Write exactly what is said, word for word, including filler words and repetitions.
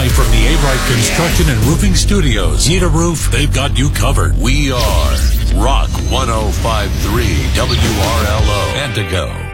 Live from the A-Bright Construction and Roofing Studios. Need a roof? They've got you covered. We are Rock one oh five point three W R L O. Antigo.